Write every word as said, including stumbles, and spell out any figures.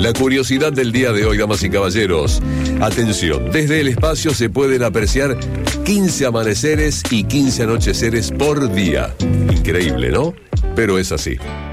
La curiosidad del día de hoy, damas y caballeros. Atención, desde el espacio se pueden apreciar quince amaneceres y quince anocheceres por día. Increíble, ¿no? Pero es así.